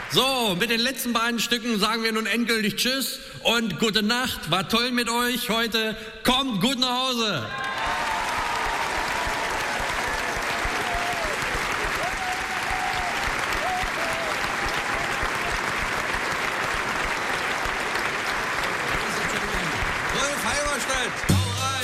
So, mit den letzten beiden Stücken sagen wir nun endgültig Tschüss und gute Nacht. War toll mit euch heute. Kommt gut nach Hause.